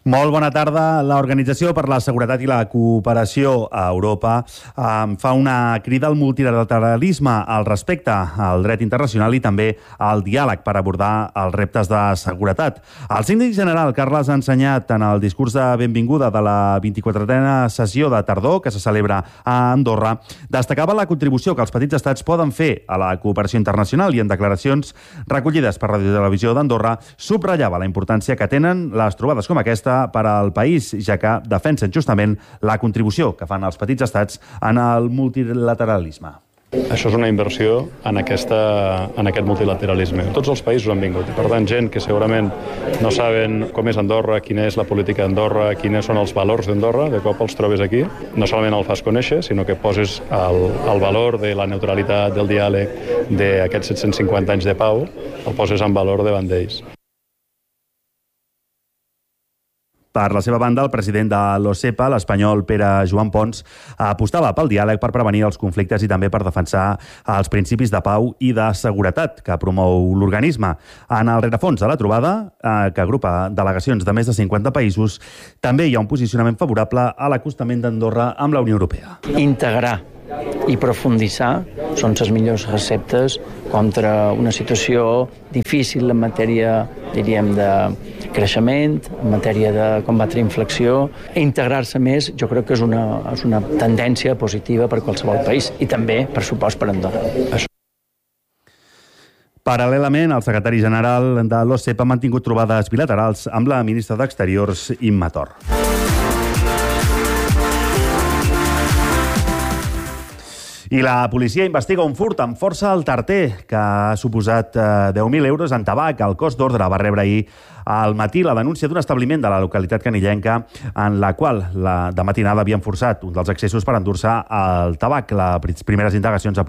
Molt bona tarda. L'Organització per la Seguretat i la Cooperació a Europa fa una crida al multilateralisme, al respecte al dret internacional i també al diàleg per abordar els reptes de seguretat. El síndic general Carles ha ensenyat en el discurs de benvinguda de la 24a sessió de tardor que se celebra a Andorra, destacava la contribució que els petits estats poden fer a la cooperació internacional i en declaracions recollides per Ràdio i Televisió d'Andorra subratllava la importància que tenen les trobades com aquesta per al país, ja que defensen justament la contribució que fan els petits estats en el multilateralisme. Això és una inversió en aquest multilateralisme. Tots els països han vingut. Per tant, gent que segurament no saben com és Andorra, quina és la política d'Andorra, quins són els valors d'Andorra, de cop els trobes aquí. No solament el fas conèixer, sinó que poses el valor de la neutralitat, del diàleg, d'aquests 750 anys de pau, el poses en valor davant d'ells. Per la seva banda, el president de l'OSEPA, l'espanyol Pere Joan Pons, apostava pel diàleg per prevenir els conflictes i també per defensar els principis de pau i de seguretat que promou l'organisme. En el rerefons de la trobada, que agrupa delegacions de més de 50 països, també hi ha un posicionament favorable a l'acostament d'Andorra amb la Unió Europea. Integrar i profunditzar són les millors receptes contra una situació difícil en matèria, diríem, de creixement, en matèria de combatre inflació. Integrar-se més jo crec que és una tendència positiva per qualsevol país i també, per supost, per Andorra. Paral·lelament, el secretari general de l'OSEPA ha mantingut trobades bilaterals amb la ministra d'Exteriors, Imma Tor. I la policia investiga un furt amb força al Tarter, que ha suposat 10.000 euros en tabac. El cos d'ordre va rebre ahir al matí la denúncia d'un establiment de la localitat canillenca en la qual de matinada havien forçat un dels accessos per endur-se el tabac. Les primeres indagacions